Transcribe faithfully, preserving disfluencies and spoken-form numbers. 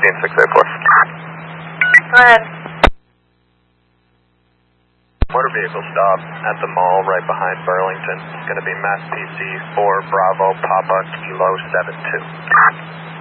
fifteen six eight four. Go ahead. Motor vehicle stop at the mall right behind Burlington. It's going to be Mass P C four Bravo Papa Kilo seven two.